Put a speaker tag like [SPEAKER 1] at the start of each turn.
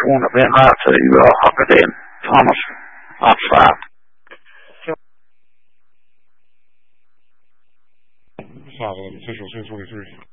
[SPEAKER 1] Suunnilleen lähtee Yöhakadeen Thomas Afsat.
[SPEAKER 2] Saga 这首先说的是